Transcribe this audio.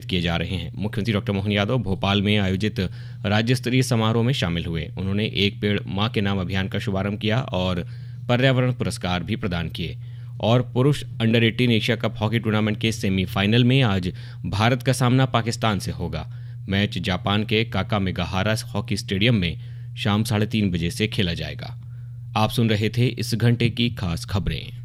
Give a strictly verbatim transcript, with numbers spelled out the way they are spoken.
किए जा रहे हैं। मुख्यमंत्री डॉक्टर मोहन यादव भोपाल में आयोजित राज्य स्तरीय समारोह में शामिल हुए। उन्होंने एक पेड़ मां के नाम अभियान का शुभारंभ किया और पर्यावरण पुरस्कार भी प्रदान किए। और पुरुष अंडर अठारह एशिया कप हॉकी टूर्नामेंट के सेमीफाइनल में आज भारत का सामना पाकिस्तान से होगा। मैच जापान के काकामिगाहारा हॉकी स्टेडियम में शाम साढ़े तीन बजे से खेला जाएगा। आप सुन रहे थे इस घंटे की खास खबरें।